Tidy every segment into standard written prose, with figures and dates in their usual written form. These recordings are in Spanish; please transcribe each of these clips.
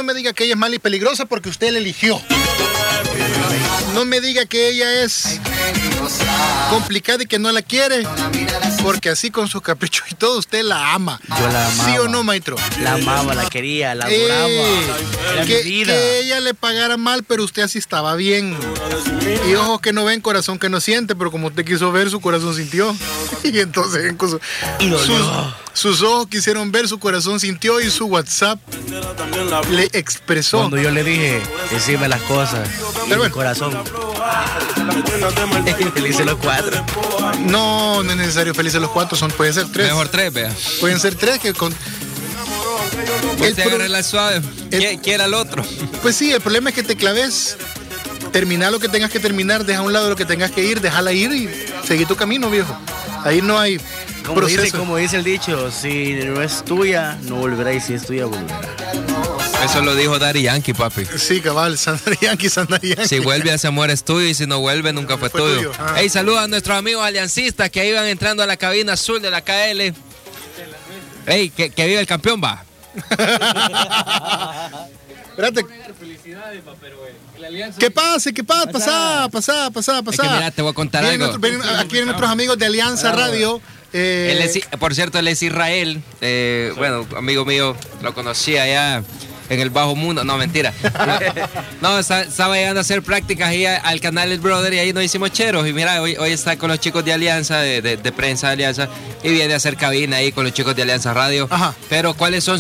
me diga que ella es mala y peligrosa porque usted la eligió. No me diga que ella es complicada y que no la quiere, porque así con sus caprichos y todo usted la ama. Yo la amaba. ¿Sí o no, maestro? La amaba, la quería, la adoraba. Era mi vida. Que ella le pagara mal, pero usted así estaba bien. Y ojos que no ven, corazón que no siente, pero como usted quiso ver, su corazón sintió. Y entonces sus ojos quisieron ver, su corazón sintió y su WhatsApp le expresó. Cuando yo le dije, decime las cosas, y mi corazón. Felices los 4. No es necesario felices los 4, pueden ser 3. Mejor 3, vea. Pueden ser 3 que con... Usted agarra la suave, quiera al otro. Pues sí, el problema es que te claves. Terminar lo que tengas que terminar, deja a un lado lo que tengas que ir, déjala ir y seguir tu camino, viejo. Ahí no hay proceso. Como dice el dicho, si no es tuya, no volverá, y si es tuya, volverá. Eso lo dijo Daddy Yankee, papi. Sí, cabal, Sandra Yankee. Si vuelve, ese amor es tuyo, y si no vuelve, nunca fue tuyo. Hey, saludos a nuestros amigos aliancistas que iban entrando a la cabina azul de la KL. Hey, que viva el campeón, va. Espérate. ¿Qué pase? Pasá. Es que mira, te voy a contar algo. Aquí vienen nuestros amigos de Alianza Radio. Por cierto, él es Israel. Bueno, amigo mío, lo conocí allá en el bajo mundo. No, mentira. No, estaba llegando a hacer prácticas ahí al canal El Brother y ahí nos hicimos cheros. Y mira, hoy está con los chicos de Alianza, de prensa de Alianza, y viene a hacer cabina ahí con los chicos de Alianza Radio. Ajá. Pero cuál es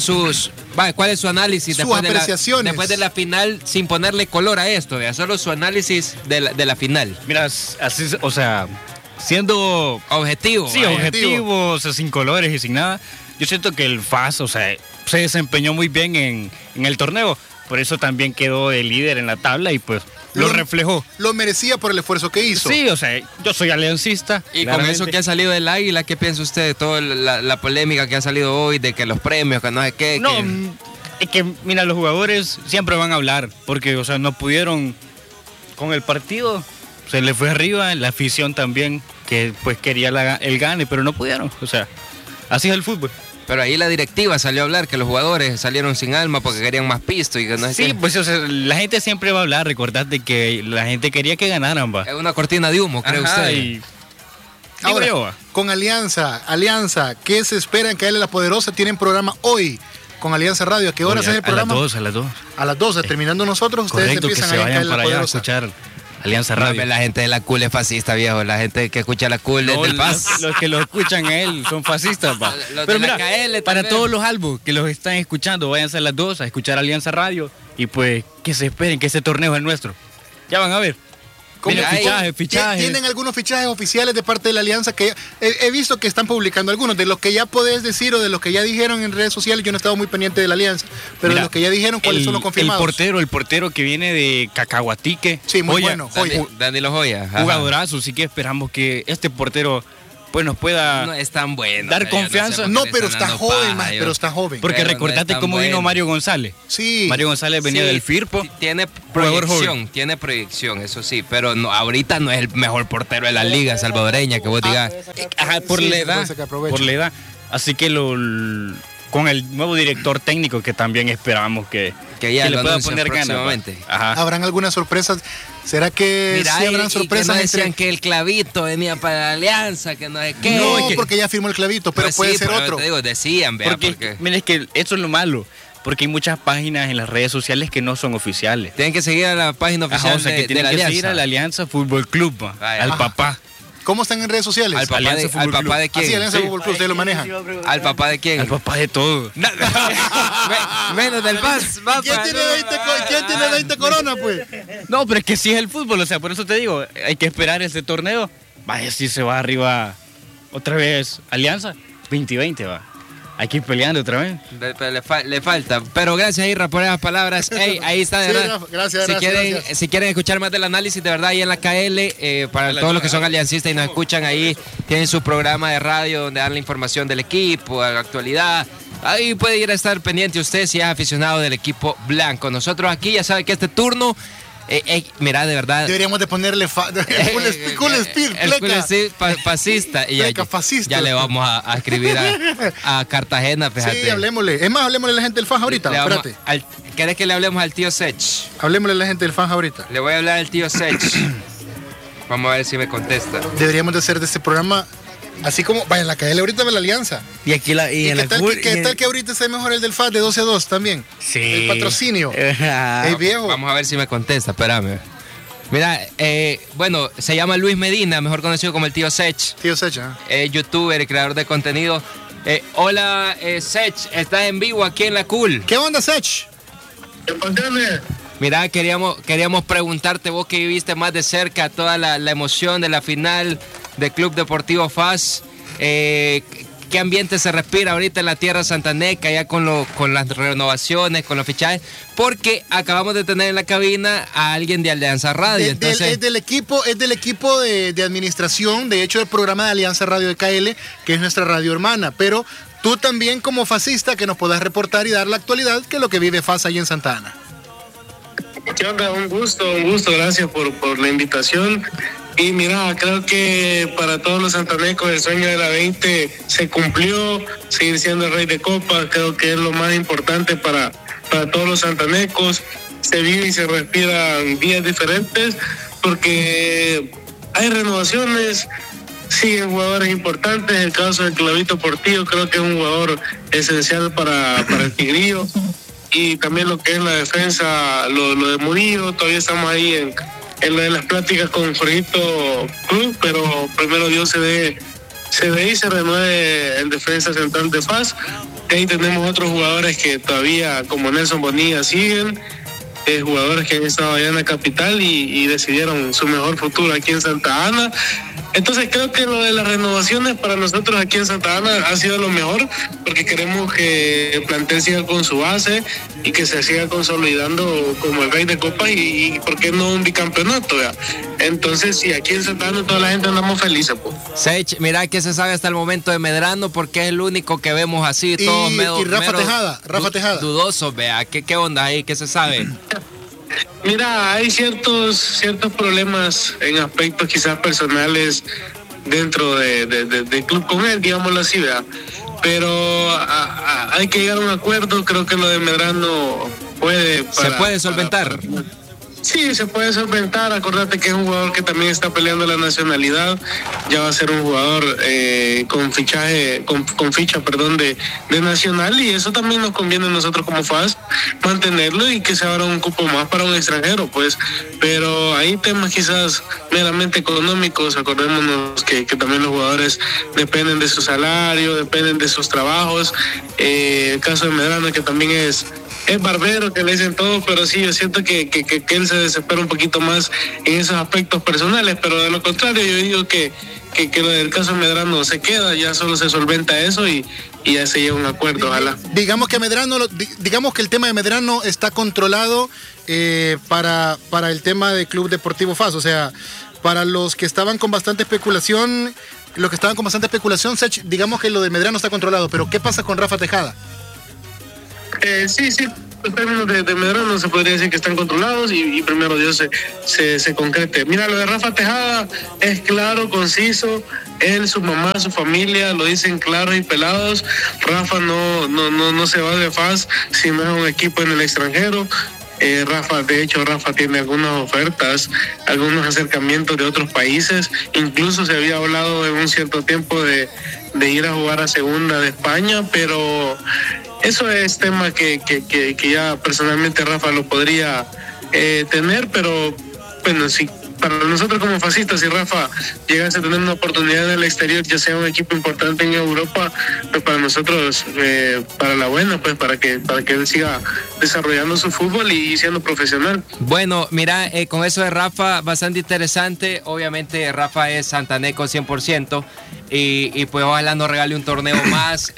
su análisis después de la final, sin ponerle color a esto, solo su análisis de la final? Mira, así, o sea, siendo objetivo. Sí, objetivo, o sea, sin colores y sin nada. Yo siento que el FAS, o sea, se desempeñó muy bien en el torneo. Por eso también quedó de líder en la tabla y pues lo reflejó. Lo merecía por el esfuerzo que hizo. Sí, o sea, yo soy aliancista. Y con eso que ha salido del Águila, ¿qué piensa usted de toda la polémica que ha salido hoy, de que los premios, que no sé qué? No, es que, mira, los jugadores siempre van a hablar, porque, o sea, no pudieron con el partido, se le fue arriba, la afición también, que pues quería el gane, pero no pudieron, o sea, así es el fútbol. Pero ahí la directiva salió a hablar que los jugadores salieron sin alma porque querían más pisto y que no sé qué. Pues o sea, la gente siempre va a hablar, recordate que la gente quería que ganaran, va. Es una cortina de humo, cree usted. Ahora, con Alianza, ¿qué se espera en KL La Poderosa? Tienen programa hoy con Alianza Radio. ¿A qué horas es el programa? A las 2. A las 12, terminando nosotros, ustedes empiezan que se vayan a para allá a escuchar Alianza Radio. No, la gente de la CUL es fascista, viejo. La gente que escucha la CUL es del Paz. Los que lo escuchan a él son fascistas, pa. Pero mira, para todos los albos que los están escuchando, váyanse a las 2 a escuchar Alianza Radio y pues que se esperen que ese torneo es nuestro. Ya van a ver. Fichajes. ¿Tienen algunos fichajes oficiales de parte de la Alianza? Que he visto que están publicando algunos. De los que ya podés decir o de los que ya dijeron en redes sociales, yo no he estado muy pendiente de la Alianza. Pero de los que ya dijeron, ¿cuáles son los confirmados? El portero que viene de Cacahuatique. Sí, muy bueno. Danilo Joya. Jugadorazo, así que esperamos que este portero pues nos pueda no es tan bueno, dar confianza. No, pero está joven, pero está joven. Porque recordate cómo vino Mario González. Sí. Mario González venía del Firpo. Tiene proyección, eso sí, pero no, ahorita no es el mejor portero de la liga salvadoreña que vos digas. Por la edad. Así que con el nuevo director técnico que también esperamos que ya le pueda poner ganas. ¿Habrán algunas sorpresas? ¿Será que sí habrán sorpresas? Que no decían que el Clavito venía para la Alianza, que no sé qué. No, porque ya firmó el Clavito, pero puede ser otro. Te digo, decían, vea, porque mira, es que eso es lo malo. Porque hay muchas páginas en las redes sociales que no son oficiales. Tienen que seguir a la página oficial que tienen que seguir a la Alianza Fútbol Club, al papá. ¿Cómo están en redes sociales? ¿Al papá de quién? Sí, Alianza Fútbol Club, ustedes lo manejan. ¿Al papá de quién? Al papá de todo. Menos del Paz. ¿Quién tiene 20 coronas, pues? No, pero es que sí es el fútbol, o sea, por eso te digo, hay que esperar ese torneo. Vaya, si se va arriba otra vez Alianza, 2020 va. Hay que ir peleando otra vez. Le falta. Pero gracias, Irra, por esas palabras. Hey, ahí está, de verdad. Gracias. Si quieren escuchar más del análisis, de verdad, ahí en la KL, para todos los que son aliancistas y nos escuchan ahí, tienen su programa de radio donde dan la información del equipo, de la actualidad. Ahí puede ir a estar pendiente usted si es aficionado del equipo blanco. Nosotros aquí ya saben que este turno Mira, de verdad. Deberíamos de ponerle cool speed, fascista. Y pleca, fascista. Ya le vamos a escribir a Cartagena, fíjate. Sí, hablemosle. Es más, hablemosle a la gente del FAJ ahorita. Espérate. ¿Querés que le hablemos al tío Sech? Hablemosle a la gente del FAJ ahorita. Le voy a hablar al tío Sech. Vamos a ver si me contesta. Deberíamos de hacer de este programa así como, vaya, en la calle ahorita de la Alianza. Y aquí ¿Qué tal que ahorita sea mejor el del FAD de 12 a 2 también? Sí. El patrocinio. El viejo. Vamos a ver si me contesta, espérame. Mira, bueno, se llama Luis Medina, mejor conocido como el tío Sech. Tío Sech, youtuber y creador de contenido. Hola, Sech, estás en vivo aquí en La Cool. ¿Qué onda, Sech? ¿Qué pasa? Mira, queríamos preguntarte, vos que viviste más de cerca toda la emoción de la final del Club Deportivo FAS, ¿qué ambiente se respira ahorita en la tierra santaneca, ya con las renovaciones, con los fichajes? Porque acabamos de tener en la cabina a alguien de Alianza Radio. Es del equipo de administración, de hecho, del programa de Alianza Radio de KL, que es nuestra radio hermana, pero tú también como fascista que nos puedas reportar y dar la actualidad que es lo que vive FAS ahí en Santa Ana. ¿Qué onda? Un gusto, gracias por la invitación. Y mira, creo que para todos los santanecos el sueño de la 20 se cumplió, seguir siendo el rey de copa, creo que es lo más importante para todos los santanecos. Se vive y se respiran días diferentes porque hay renovaciones, siguen jugadores importantes. El caso del Clavito Portillo creo que es un jugador esencial para el Tigrillo. Y también lo que es la defensa, lo de Murillo, todavía estamos ahí en lo de las pláticas con Jorgito Cruz, pero primero Dios se dé y se renueve el defensa central de FAS. Y ahí tenemos otros jugadores que todavía, como Nelson Bonilla, siguen, jugadores que han estado allá en la capital y decidieron su mejor futuro aquí en Santa Ana. Entonces creo que lo de las renovaciones para nosotros aquí en Santa Ana ha sido lo mejor, porque queremos que el plantel siga con su base y que se siga consolidando como el rey de copa y ¿por qué no un bicampeonato? ¿Ya? Entonces, sí, aquí en Santa Ana toda la gente andamos felices. Pues. Sech, mira que se sabe hasta el momento de Medrano, porque es el único que vemos así, todos y Rafa Tejada. Dudosos, vea, ¿qué onda ahí? ¿Qué se sabe? Mira, hay ciertos problemas en aspectos quizás personales dentro del club con él, digámoslo así, ¿verdad? Pero hay que llegar a un acuerdo. Creo que lo de Medrano se puede solventar. Sí, se puede solventar. Acordate que es un jugador que también está peleando la nacionalidad. Ya va a ser un jugador con ficha de nacional, y eso también nos conviene a nosotros como FAS mantenerlo y que se abra un cupo más para un extranjero, pues. Pero hay temas quizás meramente económicos. Acordémonos que también los jugadores dependen de su salario, dependen de sus trabajos. El caso de Medrano, que también es barbero, que le dicen todo, pero sí, yo siento que él se desespera un poquito más en esos aspectos personales, pero de lo contrario, yo digo que lo del caso de Medrano se queda, ya solo se solventa eso y ya se llega a un acuerdo, ojalá. Digamos que el tema de Medrano está controlado para el tema del Club Deportivo FAS, o sea, para los que estaban con bastante especulación, Sech, digamos que lo de Medrano está controlado, pero ¿qué pasa con Rafa Tejada? Sí, los términos de Medrano se podría decir que están controlados y primero Dios se concrete. Mira, lo de Rafa Tejada es claro, conciso. Él, su mamá, su familia lo dicen claros y pelados. Rafa no se va de FAS si no es un equipo en el extranjero. Rafa tiene algunas ofertas, algunos acercamientos de otros países. Incluso se había hablado en un cierto tiempo de ir a jugar a segunda de España, pero eso es tema que ya personalmente Rafa lo podría tener, pero bueno, sí. Para nosotros como fascistas, si Rafa llegase a tener una oportunidad en el exterior, ya sea un equipo importante en Europa, pues para nosotros, para la buena, pues para que él siga desarrollando su fútbol y siendo profesional. Bueno, mira, con eso de Rafa, bastante interesante. Obviamente Rafa es santaneco 100%. Y pues ojalá nos regale un torneo más,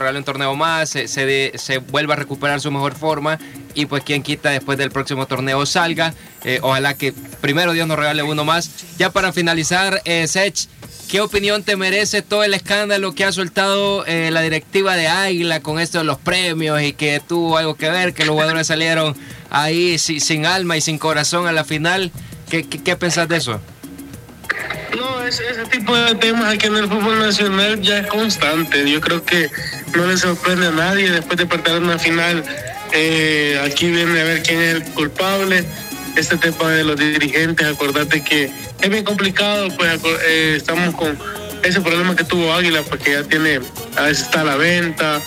se vuelva a recuperar su mejor forma, y pues quien quita después del próximo torneo salga. Ojalá que primero Dios nos regale uno más. Ya para finalizar, Sech, ¿qué opinión te merece todo el escándalo que ha soltado la directiva de Águila con esto de los premios y que tuvo algo que ver, que los jugadores salieron ahí sin alma y sin corazón a la final? ¿Qué pensás de eso? No, ese tipo de temas aquí en el fútbol nacional ya es constante. Yo creo que no le sorprende a nadie después de perder una final. Aquí viene a ver quién es el culpable. Este tema de los dirigentes, acordate que es bien complicado, pues estamos con ese problema que tuvo Águila, porque ya tiene, a veces está a la venta.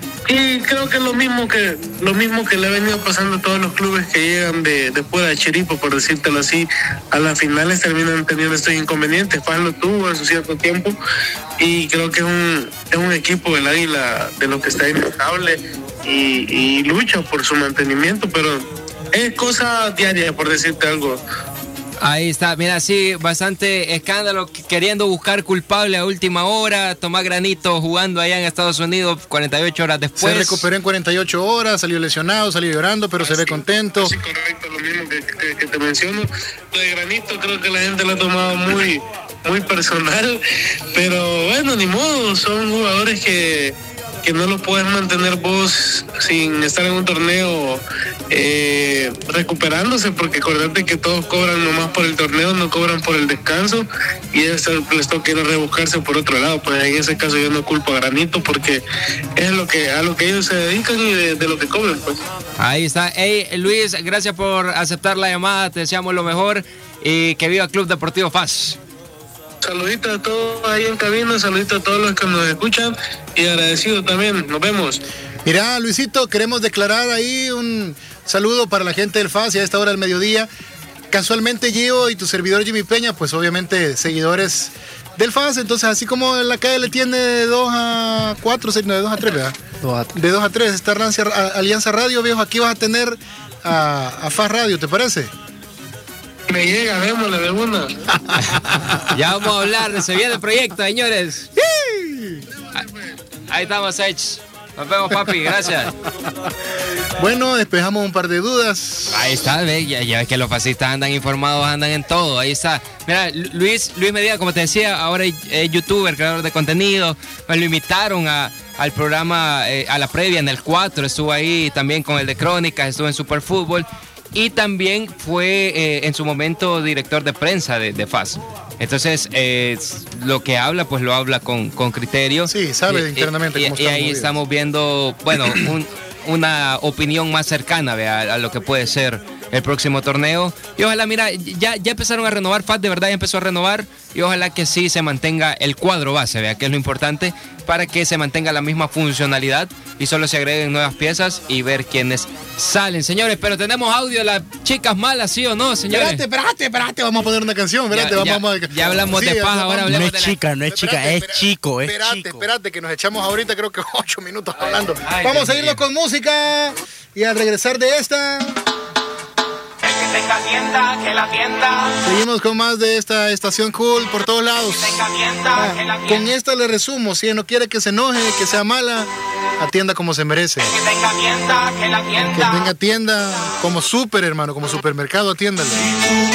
Y creo que es lo mismo que le ha venido pasando a todos los clubes que llegan de fuera de Chiripo, por decírtelo así, a las finales terminan teniendo estos inconvenientes. FAS lo tuvo en su cierto tiempo y creo que es un equipo del Águila de lo que está inestable y lucha por su mantenimiento, pero es cosa diaria, por decirte algo. Ahí está, mira, sí, bastante escándalo, queriendo buscar culpable a última hora. Tomás Granito jugando allá en Estados Unidos 48 horas después. Se recuperó en 48 horas, salió lesionado, salió llorando, pero se ve contento. Sí, correcto, lo mismo que te menciono. Lo de Granito creo que la gente lo ha tomado muy personal, pero bueno, ni modo, son jugadores que no lo puedes mantener vos sin estar en un torneo recuperándose, porque acordate que todos cobran nomás por el torneo, no cobran por el descanso, y les toca ir a rebuscarse por otro lado. Pues en ese caso yo no culpo a Granito, porque es a lo que ellos se dedican y de lo que cobran, pues. Ahí está. Hey, Luis, gracias por aceptar la llamada, te deseamos lo mejor y que viva Club Deportivo FAS. Saluditos a todos ahí en cabina, saluditos a todos los que nos escuchan y agradecido también. Nos vemos. Mira, Luisito, queremos declarar ahí un saludo para la gente del FAS y a esta hora del mediodía. Casualmente Gio y tu servidor Jimmy Peña, pues obviamente seguidores del FAS, entonces así como en la calle le tiene de 2 a 4, no, de 2 a 3, ¿verdad? De 2 a 3, esta Alianza Radio, viejo, aquí vas a tener a FAS Radio, ¿te parece? Me llega, démosle de una. Ya vamos a hablar, se viene el proyecto, señores. Ahí estamos, Edge. Nos vemos, papi, gracias. Bueno, despejamos un par de dudas. Ahí está, ya ves que los fascistas andan informados, andan en todo, ahí está. Mira, Luis Medina, como te decía, ahora es youtuber, creador de contenido. Pues lo invitaron al programa, a la previa en el 4, estuvo ahí también con el de Crónicas, estuvo en Superfútbol. Y también fue en su momento director de prensa de FAS. Entonces, lo que habla, pues lo habla con criterio. Sí, sabe internamente cómo y ahí estamos viendo, bueno, una opinión más cercana a lo que puede ser el próximo torneo. Y ojalá, mira, ya empezaron a renovar, FAS de verdad ya empezó a renovar. Y ojalá que sí se mantenga el cuadro base, que es lo importante, para que se mantenga la misma funcionalidad y solo se agreguen nuevas piezas y ver quiénes salen, señores. Pero tenemos audio de las chicas malas, ¿sí o no, señores? Espérate, vamos a poner una canción, ya hablamos de paz, ahora hablamos de chica, no es chica, es chico, es chico. Espérate, que nos echamos ahorita creo que 8 minutos hablando. Vamos a irnos con música y al regresar de esta... Que la tienda. Seguimos con más de esta estación cool por todos lados. Con esta le resumo, si no quiere que se enoje, que sea mala, atienda como se merece. Que tenga tienda, que la tienda. Que tenga tienda como súper, hermano, como supermercado, atiéndale.